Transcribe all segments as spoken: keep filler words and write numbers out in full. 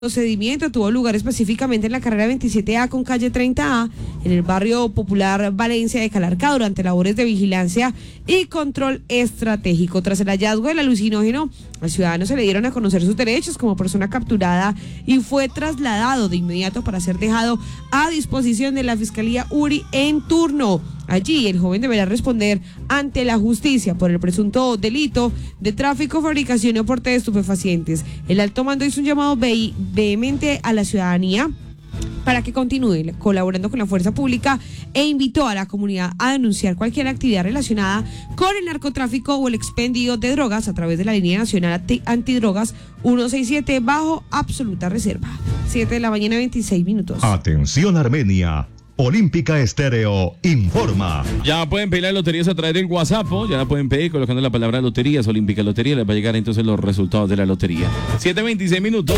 procedimiento tuvo lugar específicamente en la carrera veintisiete A con calle treinta A, en el barrio popular Valencia de Calarcá, durante labores de vigilancia y control estratégico. Tras el hallazgo del alucinógeno, al ciudadano se le dieron a conocer sus derechos como persona capturada y fue trasladado de inmediato para ser dejado a disposición de la Fiscalía URI en turno. Allí el joven deberá responder ante la justicia por el presunto delito de tráfico, fabricación o porte de estupefacientes. El alto mando hizo un llamado ve- vehemente a la ciudadanía para que continúe colaborando con la fuerza pública e invitó a la comunidad a denunciar cualquier actividad relacionada con el narcotráfico o el expendio de drogas a través de la línea nacional antidrogas ciento sesenta y siete bajo absoluta reserva. siete de la mañana, veintiséis minutos. Atención Armenia. Olímpica Estéreo informa. Ya pueden pedir las loterías a través del WhatsApp, ya la pueden pedir colocando la palabra loterías, Olímpica Lotería, les va a llegar entonces los resultados de la lotería. siete veintiséis minutos.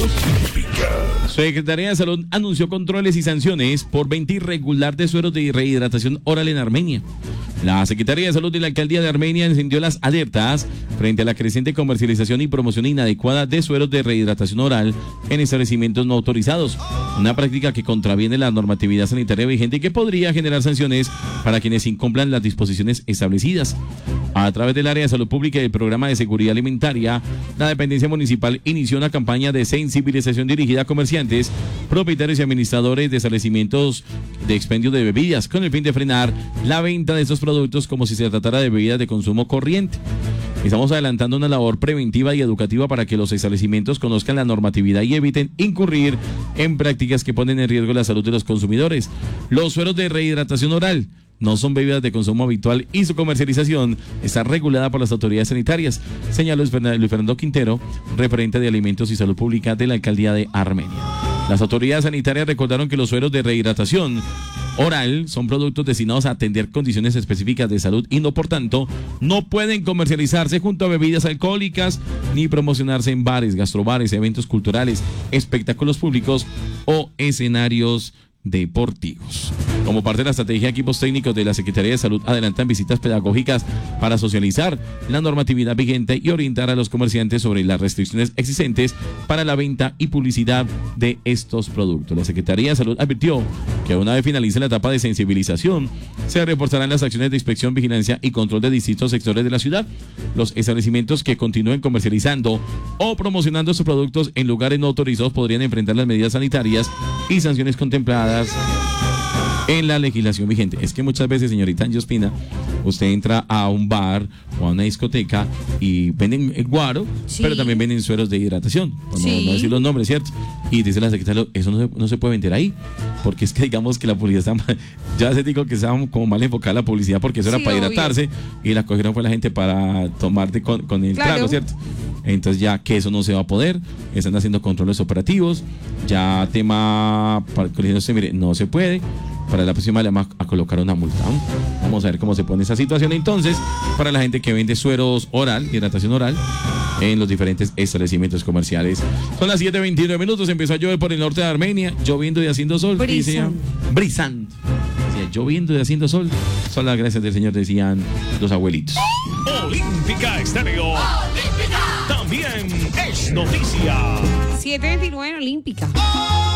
Secretaría de Salud anunció controles y sanciones por venta irregular de sueros de rehidratación oral en Armenia. La Secretaría de Salud de la Alcaldía de Armenia encendió las alertas frente a la creciente comercialización y promoción inadecuada de sueros de rehidratación oral en establecimientos no autorizados, una práctica que contraviene la normatividad sanitaria vigente y que podría generar sanciones para quienes incumplan las disposiciones establecidas. A través del área de salud pública y del programa de seguridad alimentaria, la dependencia municipal inició una campaña de sensibilización dirigida a comerciantes, propietarios y administradores de establecimientos de expendio de bebidas, con el fin de frenar la venta de estos productos como si se tratara de bebidas de consumo corriente. Estamos adelantando una labor preventiva y educativa para que los establecimientos conozcan la normatividad y eviten incurrir en prácticas que ponen en riesgo la salud de los consumidores. Los sueros de rehidratación oral no son bebidas de consumo habitual y su comercialización está regulada por las autoridades sanitarias, señaló Luis Fernando Quintero, referente de Alimentos y Salud Pública de la Alcaldía de Armenia. Las autoridades sanitarias recordaron que los sueros de rehidratación oral son productos destinados a atender condiciones específicas de salud y no, por tanto, no pueden comercializarse junto a bebidas alcohólicas ni promocionarse en bares, gastrobares, eventos culturales, espectáculos públicos o escenarios deportivos. Como parte de la estrategia, equipos técnicos de la Secretaría de Salud adelantan visitas pedagógicas para socializar la normatividad vigente y orientar a los comerciantes sobre las restricciones existentes para la venta y publicidad de estos productos. La Secretaría de Salud advirtió que una vez finalice la etapa de sensibilización, se reforzarán las acciones de inspección, vigilancia y control de distintos sectores de la ciudad. Los establecimientos que continúen comercializando o promocionando estos productos en lugares no autorizados podrían enfrentar las medidas sanitarias y sanciones contempladas en la legislación vigente. Es que muchas veces, señorita Angie Ospina, usted entra a un bar o a una discoteca y venden guaro, sí, pero también venden sueros de hidratación, por sí. no, no decir los nombres, ¿cierto? Y dice la secretaria, eso no se, no se puede vender ahí, porque es que digamos que la publicidad está mal, ya se digo que estaba como mal enfocada la publicidad, porque eso sí, era para obvio. hidratarse, y la cogieron fue la gente para tomarte con, con el claro. trago, ¿cierto? Entonces ya que eso no se va a poder, están haciendo controles operativos, ya tema, para, mire, no se puede. Para la próxima le vamos a colocar una multa. Vamos a ver cómo se pone esa situación entonces para la gente que vende sueros oral, hidratación oral, en los diferentes establecimientos comerciales. Son las siete veintinueve minutos, empezó a llover por el norte de Armenia, lloviendo y haciendo sol. Brisando. Brisando. Decía, lloviendo y haciendo sol. Son las gracias del Señor, decían los abuelitos. Olímpica Estéreo. Olímpica. También es noticia. siete veintinueve en Olímpica.